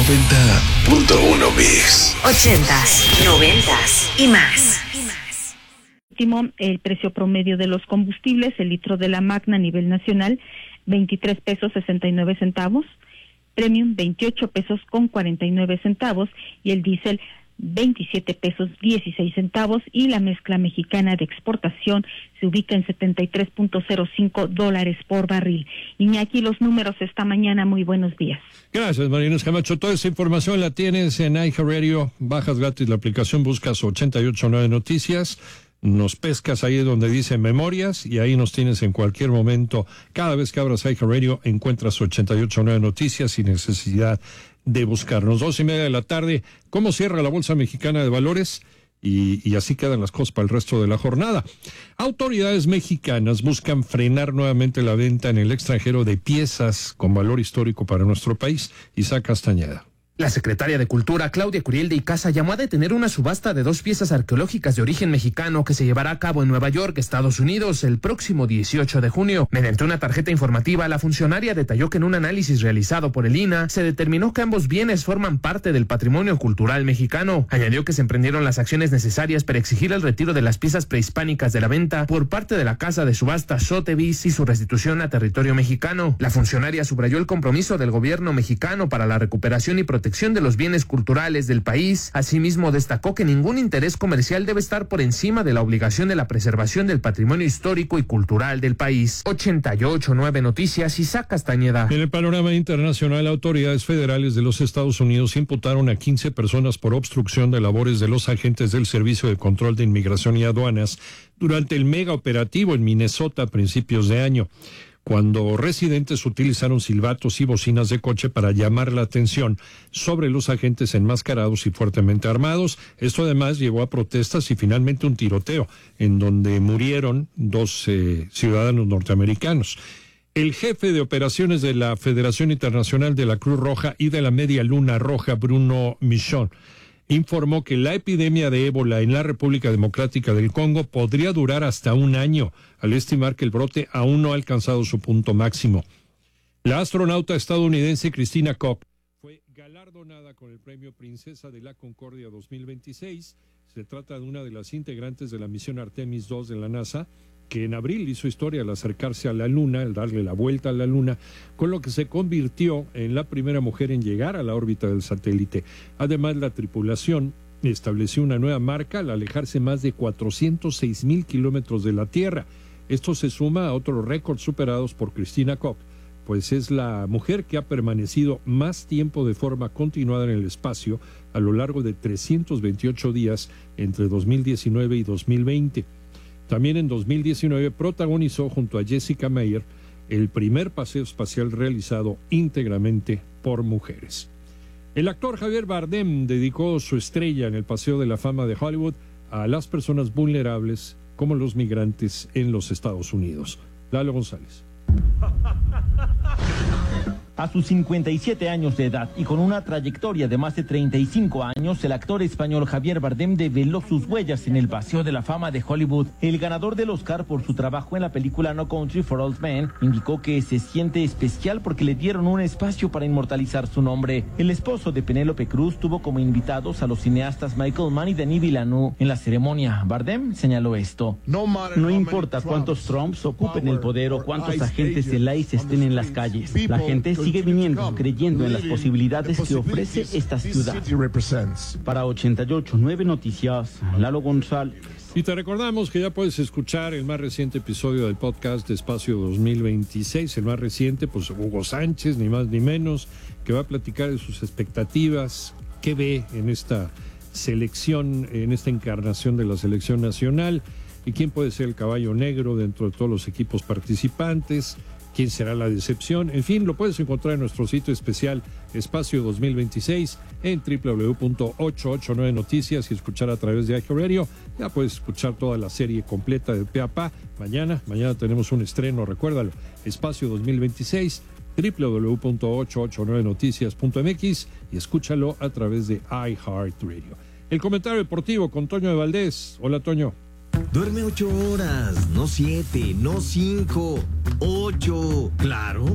90.1 Mix. 80s, 90s y más. El precio promedio de los combustibles, el litro de la Magna a nivel nacional, 23 pesos 69 centavos, Premium 28 pesos con 49 centavos y el diésel 27 pesos 16 centavos y la mezcla mexicana de exportación se ubica en $73.05 por barril. Iñaki, los números esta mañana, muy buenos días. Gracias, Marina Camacho. Toda esa información la tienes en iHeartRadio. Bajas gratis la aplicación, buscas 889 Noticias. Nos pescas ahí donde dice Memorias y ahí nos tienes en cualquier momento. Cada vez que abras iHeartRadio encuentras 889 Noticias sin necesidad de buscarnos. 2:30 de la tarde. ¿Cómo cierra la Bolsa Mexicana de Valores? Y así quedan las cosas para el resto de la jornada. Autoridades mexicanas buscan frenar nuevamente la venta en el extranjero de piezas con valor histórico para nuestro país. Isaac Castañeda. La secretaria de Cultura, Claudia Curiel de Icaza, llamó a detener una subasta de 2 piezas arqueológicas de origen mexicano que se llevará a cabo en Nueva York, Estados Unidos, el próximo 18 de junio. Mediante una tarjeta informativa, la funcionaria detalló que en un análisis realizado por el INAH se determinó que ambos bienes forman parte del patrimonio cultural mexicano. Añadió que se emprendieron las acciones necesarias para exigir el retiro de las piezas prehispánicas de la venta por parte de la casa de subasta Sotheby's y su restitución a territorio mexicano. La funcionaria subrayó el compromiso del gobierno mexicano para la recuperación y protección de los bienes culturales del país. Asimismo, destacó que ningún interés comercial debe estar por encima de la obligación de la preservación del patrimonio histórico y cultural del país. 88.9 Noticias, Isaac Castañeda. En el panorama internacional, autoridades federales de los Estados Unidos imputaron a 15 personas por obstrucción de labores de los agentes del Servicio de Control de Inmigración y Aduanas durante el mega operativo en Minnesota a principios de año, cuando residentes utilizaron silbatos y bocinas de coche para llamar la atención sobre los agentes enmascarados y fuertemente armados. Esto además llevó a protestas y finalmente un tiroteo, en donde murieron 2 ciudadanos norteamericanos. El jefe de operaciones de la Federación Internacional de la Cruz Roja y de la Media Luna Roja, Bruno Michon, informó que la epidemia de ébola en la República Democrática del Congo podría durar hasta un año, al estimar que el brote aún no ha alcanzado su punto máximo. La astronauta estadounidense Christina Koch fue galardonada con el premio Princesa de la Concordia 2026. Se trata de una de las integrantes de la misión Artemis II de la NASA, que en abril hizo historia al acercarse a la Luna, al darle la vuelta a la Luna, con lo que se convirtió en la primera mujer en llegar a la órbita del satélite. Además, la tripulación estableció una nueva marca al alejarse más de 406,000 kilómetros de la Tierra. Esto se suma a otros récords superados por Christina Koch, pues es la mujer que ha permanecido más tiempo de forma continuada en el espacio a lo largo de 328 días entre 2019 y 2020. También en 2019 protagonizó junto a Jessica Meir el primer paseo espacial realizado íntegramente por mujeres. El actor Javier Bardem dedicó su estrella en el Paseo de la Fama de Hollywood a las personas vulnerables como los migrantes en los Estados Unidos. Lalo González. A sus 57 años de edad y con una trayectoria de más de 35 años, el actor español Javier Bardem develó sus huellas en el Paseo de la Fama de Hollywood. El ganador del Oscar por su trabajo en la película No Country for Old Men indicó que se siente especial porque le dieron un espacio para inmortalizar su nombre. El esposo de Penélope Cruz tuvo como invitados a los cineastas Michael Mann y Denis Villeneuve. En la ceremonia, Bardem señaló esto: no importa cuántos Trumps ocupen el poder o cuántos agentes del ICE estén en las calles, la gente sigue viniendo, creyendo en las posibilidades que ofrece esta ciudad. Para 88.9 Noticias, Lalo González. Y te recordamos que ya puedes escuchar el más reciente episodio del podcast de Espacio 2026, el más reciente, pues Hugo Sánchez, ni más ni menos, que va a platicar de sus expectativas, qué ve en esta selección, en esta encarnación de la selección nacional, y quién puede ser el caballo negro dentro de todos los equipos participantes, quién será la decepción. En fin, lo puedes encontrar en nuestro sitio especial Espacio 2026 en www.889 Noticias y escuchar a través de iHeartRadio. Ya puedes escuchar toda la serie completa de pe a pa. Mañana tenemos un estreno, recuérdalo, Espacio 2026, www.889noticias.mx y escúchalo a través de iHeartRadio. El comentario deportivo con Toño de Valdés. Hola, Toño. Duerme 8 horas, no 7, no 5, 8. Claro.